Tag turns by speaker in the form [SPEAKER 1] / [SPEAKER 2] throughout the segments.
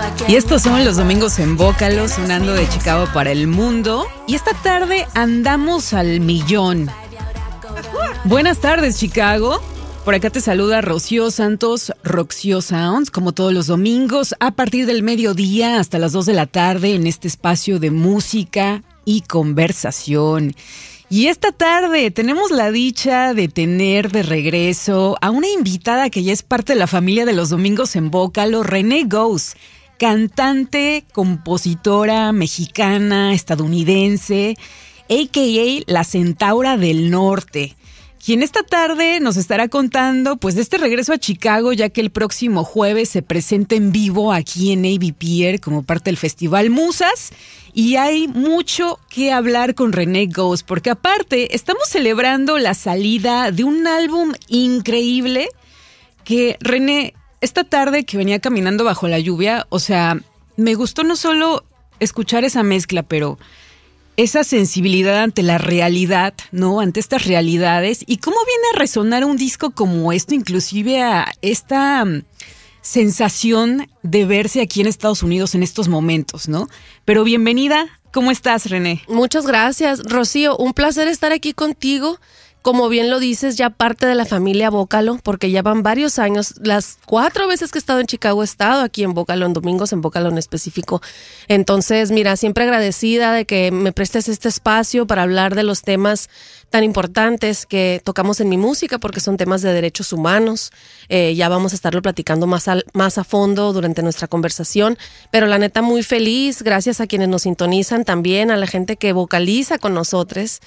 [SPEAKER 1] Y estos son los domingos en Bócalo, sonando de Chicago para el mundo. Y esta tarde andamos al millón. Buenas tardes, Chicago. Por acá te saluda Rocío Santos, Roxio Sounds, como todos los domingos, a partir del mediodía hasta las 2 de la tarde en este espacio de música y conversación. Y esta tarde tenemos la dicha de tener de regreso a una invitada que ya es parte de la familia de los domingos en Bócalo, René Gous, cantante, compositora mexicana, estadounidense, a.k.a. la Centaura del Norte, quien esta tarde nos estará contando pues de este regreso a Chicago, ya que el próximo jueves se presenta en vivo aquí en Navy Pier como parte del Festival Musas. Y hay mucho que hablar con René Gous, porque aparte estamos celebrando la salida de un álbum increíble que, René, esta tarde que venía caminando bajo la lluvia, o sea, me gustó no solo escuchar esa mezcla, pero esa sensibilidad ante la realidad, ¿no? Ante estas realidades. Y cómo viene a resonar un disco como esto, inclusive a esta sensación de verse aquí en Estados Unidos en estos momentos, ¿no? Pero bienvenida, ¿cómo estás, René?
[SPEAKER 2] Muchas gracias, Rocío, un placer estar aquí contigo. Como bien lo dices, ya parte de la familia Bócalo, porque ya van varios años. Las 4 veces que he estado en Chicago he estado aquí en Bócalo, en domingos en Bócalo en específico. Entonces, mira, siempre agradecida de que me prestes este espacio para hablar de los temas tan importantes que tocamos en mi música, porque son temas de derechos humanos. Ya vamos a estarlo platicando más a fondo durante nuestra conversación. Pero la neta, muy feliz, gracias a quienes nos sintonizan también, a la gente que vocaliza con nosotros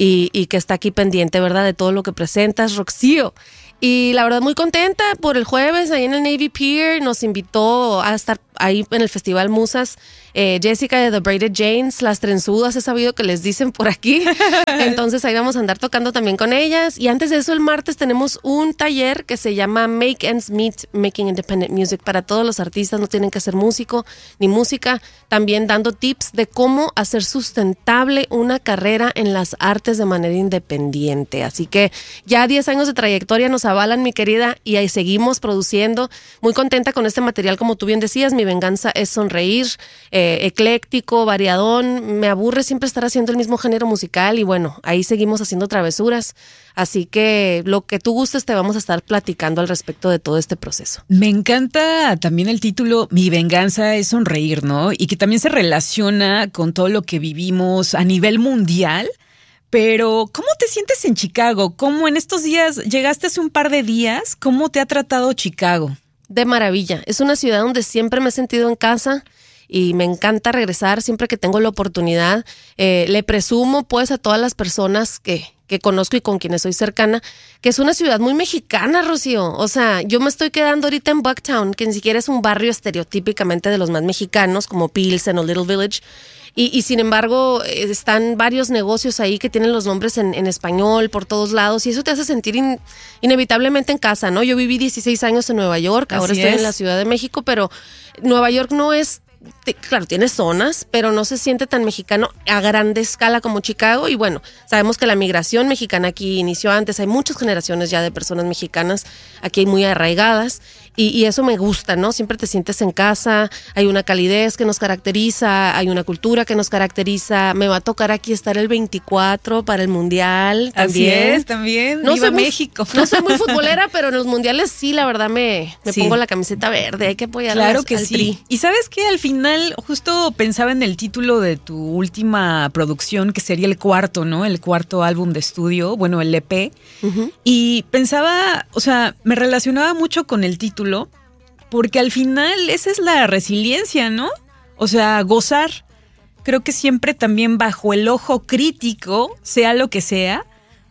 [SPEAKER 2] y que está aquí pendiente, ¿verdad?, de todo lo que presentas, Roxío. Y la verdad muy contenta por el jueves ahí en el Navy Pier. Nos invitó a estar ahí en el Festival Musas Jessica de The Braided Janes, las trenzudas, he sabido que les dicen por aquí. Entonces ahí vamos a andar tocando también con ellas. Y antes de eso, el martes tenemos un taller que se llama Make Ends Meet, Making Independent Music, para todos los artistas. No tienen que ser músico ni música, también dando tips de cómo hacer sustentable una carrera en las artes de manera independiente. Así que ya 10 años de trayectoria nos avalan, mi querida, y ahí seguimos produciendo. Muy contenta con este material, como tú bien decías. Mi venganza es sonreír, ecléctico, variadón. Me aburre siempre estar haciendo el mismo género musical y bueno, ahí seguimos haciendo travesuras. Así que lo que tú gustes te vamos a estar platicando al respecto de todo este proceso.
[SPEAKER 1] Me encanta también el título Mi venganza es sonreír, ¿no? Y que también se relaciona con todo lo que vivimos a nivel mundial. Pero, ¿cómo te sientes en Chicago? ¿Cómo en estos días, llegaste hace un par de días? ¿Cómo te ha tratado Chicago?
[SPEAKER 2] De maravilla. Es una ciudad donde siempre me he sentido en casa y me encanta regresar siempre que tengo la oportunidad. Le presumo pues a todas las personas que conozco y con quienes soy cercana, que es una ciudad muy mexicana, Rocío. O sea, yo me estoy quedando ahorita en Bucktown, que ni siquiera es un barrio estereotípicamente de los más mexicanos, como Pilsen o Little Village. Y sin embargo, están varios negocios ahí que tienen los nombres en español por todos lados y eso te hace sentir inevitablemente en casa, ¿no? Yo viví 16 años en Nueva York, ahora estoy en la Ciudad de México, pero Nueva York no es, claro, tiene zonas, pero no se siente tan mexicano a grande escala como Chicago. Y bueno, sabemos que la migración mexicana aquí inició antes, hay muchas generaciones ya de personas mexicanas aquí muy arraigadas. Y eso me gusta, ¿no? Siempre te sientes en casa, hay una calidez que nos caracteriza, hay una cultura que nos caracteriza. Me va a tocar aquí estar el 24 para el Mundial también.
[SPEAKER 1] Así es, también.
[SPEAKER 2] No
[SPEAKER 1] Viva
[SPEAKER 2] soy
[SPEAKER 1] México.
[SPEAKER 2] No soy muy futbolera, pero en los mundiales sí, la verdad me pongo la camiseta verde. Hay que apoyar
[SPEAKER 1] claro que
[SPEAKER 2] al
[SPEAKER 1] sí.
[SPEAKER 2] Tri.
[SPEAKER 1] Y sabes que al final justo pensaba en el título de tu última producción, que sería el cuarto, ¿no? El cuarto álbum de estudio, bueno, el EP. Uh-huh. Y pensaba, o sea, me relacionaba mucho con el título, porque al final esa es la resiliencia, ¿no? O sea, gozar. Creo que siempre también bajo el ojo crítico, sea lo que sea,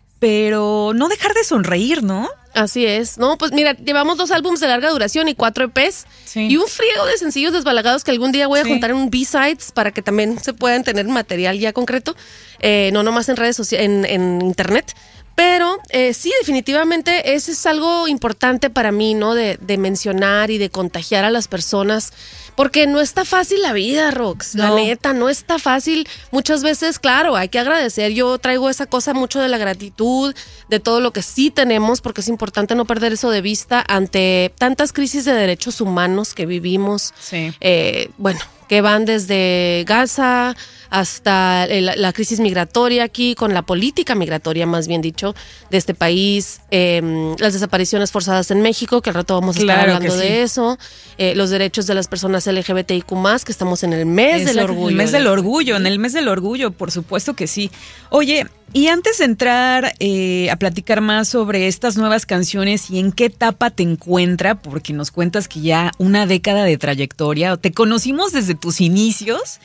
[SPEAKER 1] pero no dejar de sonreír, ¿no?
[SPEAKER 2] Así es. No, pues mira, llevamos 2 álbumes de larga duración y 4 EPs. Sí. Y un friego de sencillos desbalagados que algún día voy a juntar en un B-Sides para que también se puedan tener material ya concreto, no nomás en redes sociales, en internet. Pero sí, definitivamente ese es algo importante para mí, ¿no? De mencionar y de contagiar a las personas, porque no está fácil la vida, Rox, la neta, no está fácil. Muchas veces, claro, hay que agradecer. Yo traigo esa cosa mucho de la gratitud, de todo lo que sí tenemos, porque es importante no perder eso de vista ante tantas crisis de derechos humanos que vivimos.
[SPEAKER 1] Sí.
[SPEAKER 2] Bueno, que van desde Gaza hasta la crisis migratoria aquí, con la política migratoria, más bien dicho, de este país, las desapariciones forzadas en México, que al rato vamos a estar hablando de eso, los derechos de las personas LGBTIQ+, que estamos en el mes del orgullo.
[SPEAKER 1] En el mes del orgullo, por supuesto que sí. Oye, y antes de entrar a platicar más sobre estas nuevas canciones y en qué etapa te encuentra, porque nos cuentas que ya una década de trayectoria, te conocimos desde tus inicios.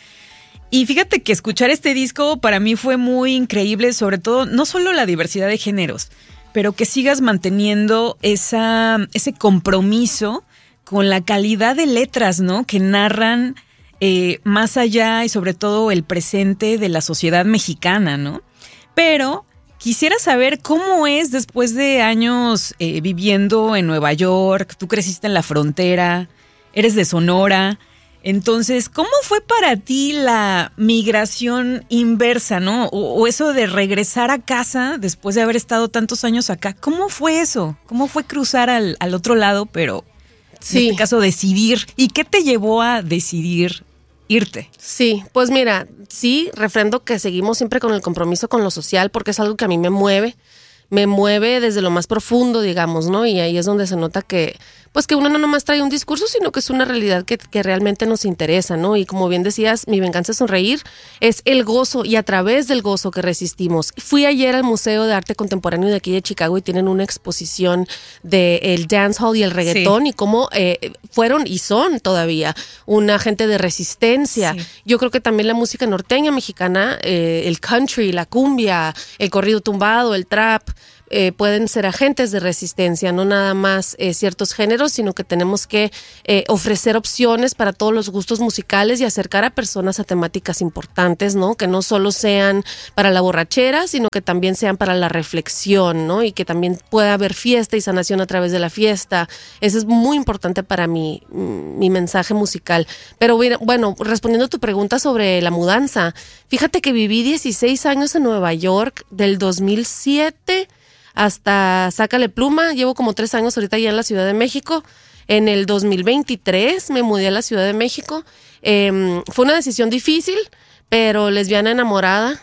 [SPEAKER 1] Y fíjate que escuchar este disco para mí fue muy increíble, sobre todo, no solo la diversidad de géneros, pero que sigas manteniendo ese compromiso con la calidad de letras, ¿no? Que narran más allá y sobre todo el presente de la sociedad mexicana, ¿no? Pero quisiera saber cómo es después de años viviendo en Nueva York, tú creciste en la frontera, eres de Sonora. Entonces, ¿cómo fue para ti la migración inversa, no? O eso de regresar a casa después de haber estado tantos años acá. ¿Cómo fue eso? ¿Cómo fue cruzar al otro lado, pero en este caso decidir? ¿Y qué te llevó a decidir irte?
[SPEAKER 2] Sí, pues mira, sí, refrendo que seguimos siempre con el compromiso con lo social, porque es algo que a mí me mueve desde lo más profundo, digamos, ¿no? Y ahí es donde se nota que, pues que uno no nomás trae un discurso, sino que es una realidad que realmente nos interesa, ¿no? Y como bien decías, mi venganza es sonreír, es el gozo y a través del gozo que resistimos. Fui ayer al Museo de Arte Contemporáneo de aquí de Chicago y tienen una exposición de el dancehall y el reggaetón y cómo fueron y son todavía un agente de resistencia. Sí. Yo creo que también la música norteña mexicana, el country, la cumbia, el corrido tumbado, el trap, pueden ser agentes de resistencia, no nada más ciertos géneros, sino que tenemos que ofrecer opciones para todos los gustos musicales y acercar a personas a temáticas importantes, ¿no? Que no solo sean para la borrachera, sino que también sean para la reflexión, ¿no? Y que también pueda haber fiesta y sanación a través de la fiesta. Eso es muy importante para mi mensaje musical. Pero bueno, respondiendo a tu pregunta sobre la mudanza, fíjate que viví 16 años en Nueva York, del 2007 hasta Sácale Pluma. Llevo como 3 años ahorita ya en la Ciudad de México. En el 2023 me mudé a la Ciudad de México. Fue una decisión difícil, pero lesbiana enamorada.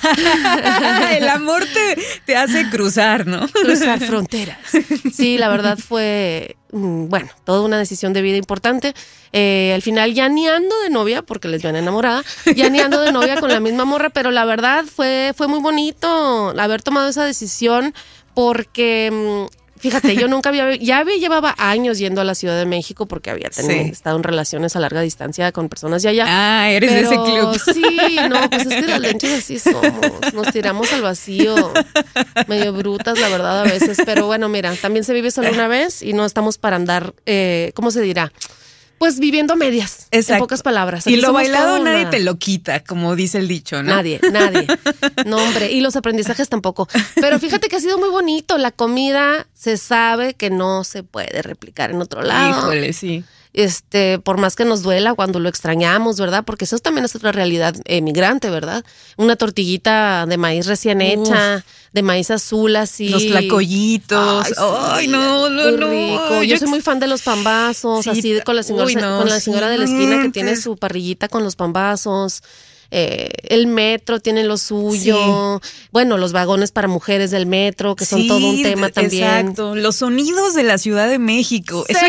[SPEAKER 1] El amor te hace cruzar, ¿no?
[SPEAKER 2] Cruzar fronteras. Sí, la verdad fue, bueno, toda una decisión de vida importante. Al final ya ni ando de novia, porque lesbiana enamorada, ya ni ando de novia con la misma morra, pero la verdad fue muy bonito haber tomado esa decisión, porque fíjate, yo nunca llevaba años yendo a la Ciudad de México porque había estado en relaciones a larga distancia con personas de allá.
[SPEAKER 1] Ah, eres de ese club.
[SPEAKER 2] Sí, no, pues es que las lenches así somos, nos tiramos al vacío, medio brutas la verdad a veces, pero bueno, mira, también se vive solo una vez y no estamos para andar, ¿cómo se dirá? Pues viviendo medias, exacto, en pocas palabras.
[SPEAKER 1] Aquí y lo bailado nadie te lo quita, como dice el dicho, ¿no?
[SPEAKER 2] Nadie. No, hombre, y los aprendizajes tampoco. Pero fíjate que ha sido muy bonito. La comida se sabe que no se puede replicar en otro lado.
[SPEAKER 1] Híjole, sí.
[SPEAKER 2] Por más que nos duela cuando lo extrañamos, ¿verdad? Porque eso también es otra realidad migrante, ¿verdad? Una tortillita de maíz recién hecha, de maíz azul así.
[SPEAKER 1] Los tlacoyitos. Ay, no.
[SPEAKER 2] Rico. Yo soy muy fan de los pambazos, sí, así con la señora de la esquina que tiene su parrillita con los pambazos. El metro tiene lo suyo, bueno, los vagones para mujeres del metro, que son todo un tema también.
[SPEAKER 1] Exacto, los sonidos de la Ciudad de México, eso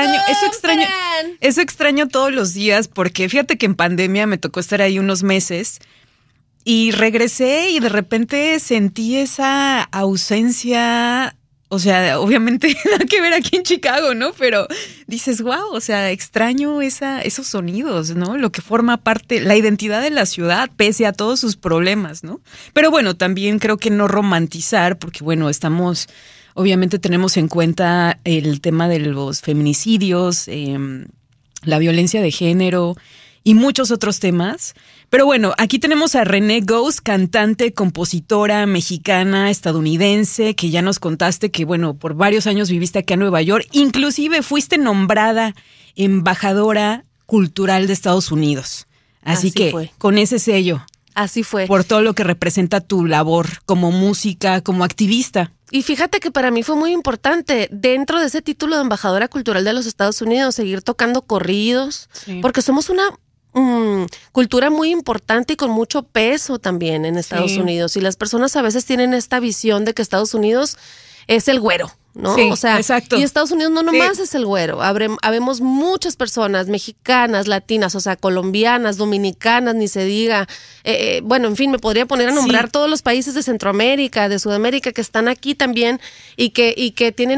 [SPEAKER 1] extraño todos los días, porque fíjate que en pandemia me tocó estar ahí unos meses y regresé y de repente sentí esa ausencia. O sea, obviamente nada que ver aquí en Chicago, ¿no? Pero dices, wow, o sea, extraño esos sonidos, ¿no? Lo que forma parte, la identidad de la ciudad, pese a todos sus problemas, ¿no? Pero bueno, también creo que no romantizar, porque bueno, obviamente tenemos en cuenta el tema de los feminicidios, la violencia de género, y muchos otros temas. Pero bueno, aquí tenemos a René Ghost, cantante, compositora mexicana, estadounidense, que ya nos contaste que, bueno, por varios años viviste acá en Nueva York. Inclusive fuiste nombrada embajadora cultural de Estados Unidos. Así que fue. Con ese sello.
[SPEAKER 2] Así fue.
[SPEAKER 1] Por todo lo que representa tu labor como música, como activista.
[SPEAKER 2] Y fíjate que para mí fue muy importante, dentro de ese título de embajadora cultural de los Estados Unidos, seguir tocando corridos, porque somos una cultura muy importante y con mucho peso también en Estados Unidos. Y las personas a veces tienen esta visión de que Estados Unidos es el güero, ¿no?
[SPEAKER 1] Sí,
[SPEAKER 2] o sea,
[SPEAKER 1] exacto.
[SPEAKER 2] Y Estados Unidos no nomás es el güero. Habemos muchas personas mexicanas, latinas, o sea, colombianas, dominicanas, ni se diga. Bueno, en fin, me podría poner a nombrar todos los países de Centroamérica, de Sudamérica que están aquí también y que tienen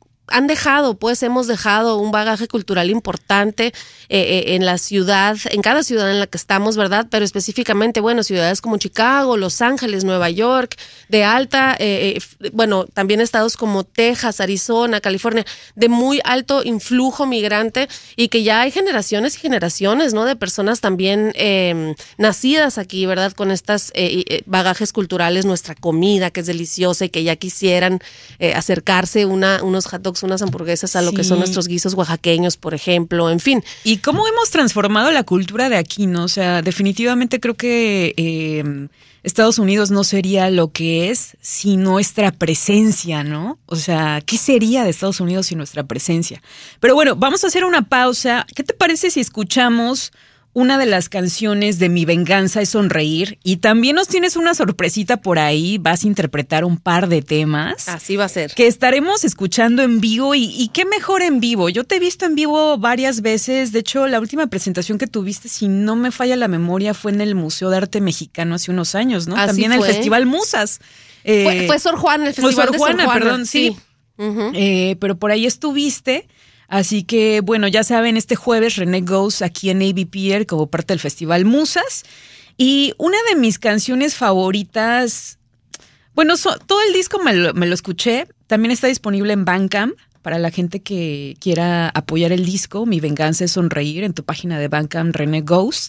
[SPEAKER 2] hemos dejado un bagaje cultural importante en la ciudad, en cada ciudad en la que estamos, ¿verdad? Pero específicamente, bueno, ciudades como Chicago, Los Ángeles, Nueva York, de alta, bueno, también estados como Texas, Arizona, California, de muy alto influjo migrante y que ya hay generaciones y generaciones, ¿no? De personas también nacidas aquí, ¿verdad? Con estas bagajes culturales, nuestra comida que es deliciosa y que ya quisieran acercarse unos hot dogs, unas hamburguesas a lo que son nuestros guisos oaxaqueños, por ejemplo, en fin.
[SPEAKER 1] Y cómo hemos transformado la cultura de aquí, ¿no? O sea, definitivamente creo que Estados Unidos no sería lo que es sin nuestra presencia, ¿no? O sea, ¿qué sería de Estados Unidos sin nuestra presencia? Pero bueno, vamos a hacer una pausa. ¿Qué te parece si escuchamos una de las canciones de Mi Venganza es Sonreír? Y también nos tienes una sorpresita por ahí, vas a interpretar un par de temas.
[SPEAKER 2] Así va a ser.
[SPEAKER 1] Que estaremos escuchando en vivo y qué mejor en vivo. Yo te he visto en vivo varias veces, de hecho la última presentación que tuviste, si no me falla la memoria, fue en el Museo de Arte Mexicano hace unos años, ¿no?
[SPEAKER 2] Así
[SPEAKER 1] también
[SPEAKER 2] fue.
[SPEAKER 1] El Festival Musas.
[SPEAKER 2] Fue Sor Juana, el Festival de Sor Juana,
[SPEAKER 1] perdón, sí.
[SPEAKER 2] Uh-huh.
[SPEAKER 1] Pero por ahí estuviste. Así que, bueno, ya saben, este jueves René Ghost aquí en Navy Pier como parte del Festival Musas. Y una de mis canciones favoritas, bueno, todo el disco me lo escuché. También está disponible en Bandcamp para la gente que quiera apoyar el disco. Mi Venganza es Sonreír, en tu página de Bandcamp, René Ghost.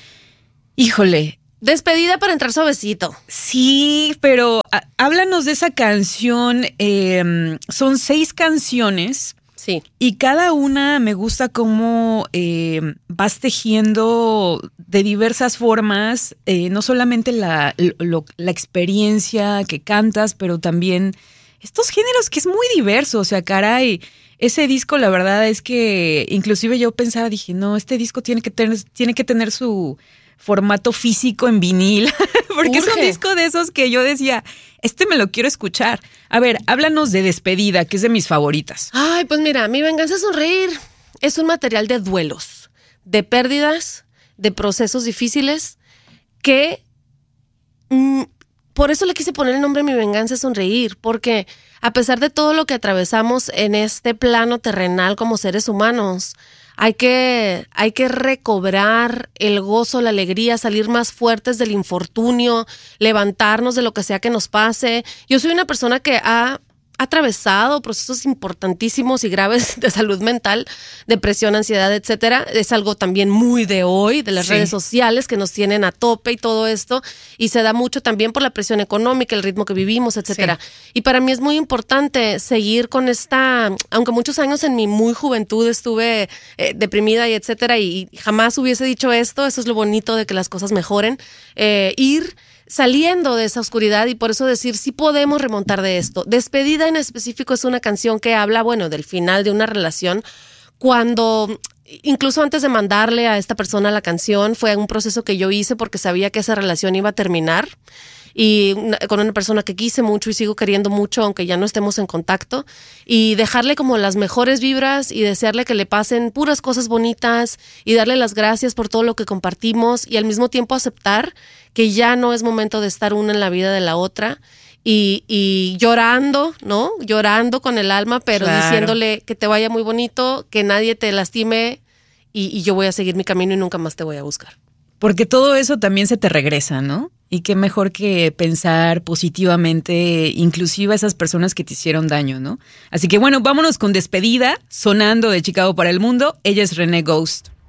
[SPEAKER 1] Híjole.
[SPEAKER 2] Despedida para entrar suavecito.
[SPEAKER 1] Sí, pero háblanos de esa canción. Son 6 canciones.
[SPEAKER 2] Sí.
[SPEAKER 1] Y cada una me gusta cómo vas tejiendo de diversas formas, no solamente la experiencia que cantas, pero también estos géneros que es muy diverso. O sea, caray, ese disco la verdad es que inclusive yo pensaba, dije, no, este disco tiene que tener su formato físico en vinil, porque es un disco de esos que yo decía, me lo quiero escuchar. A ver, háblanos de Despedida, que es de mis favoritas.
[SPEAKER 2] Ay, pues mira, Mi Venganza es Sonreír es un material de duelos, de pérdidas, de procesos difíciles, que por eso le quise poner el nombre Mi Venganza es Sonreír, porque a pesar de todo lo que atravesamos en este plano terrenal como seres humanos, hay que recobrar el gozo, la alegría, salir más fuertes del infortunio, levantarnos de lo que sea que nos pase. Yo soy una persona que ha atravesado procesos importantísimos y graves de salud mental, depresión, ansiedad, etcétera. Es algo también muy de hoy, de las redes sociales que nos tienen a tope y todo esto, y se da mucho también por la presión económica, el ritmo que vivimos, etcétera. Sí. Y para mí es muy importante seguir con aunque muchos años en mi muy juventud estuve deprimida y etcétera, y jamás hubiese dicho esto, eso es lo bonito de que las cosas mejoren, ir saliendo de esa oscuridad y por eso decir, sí podemos remontar de esto. Despedida en específico es una canción que habla, bueno, del final de una relación, cuando incluso antes de mandarle a esta persona la canción, fue un proceso que yo hice porque sabía que esa relación iba a terminar y con una persona que quise mucho y sigo queriendo mucho, aunque ya no estemos en contacto, y dejarle como las mejores vibras y desearle que le pasen puras cosas bonitas y darle las gracias por todo lo que compartimos y al mismo tiempo aceptar que ya no es momento de estar una en la vida de la otra y llorando, ¿no? Llorando con el alma, pero diciéndole que te vaya muy bonito, que nadie te lastime y yo voy a seguir mi camino y nunca más te voy a buscar.
[SPEAKER 1] Porque todo eso también se te regresa, ¿no? Y qué mejor que pensar positivamente, inclusive a esas personas que te hicieron daño, ¿no? Así que bueno, vámonos con Despedida, sonando de Chicago para el mundo. Ella es René Ghost.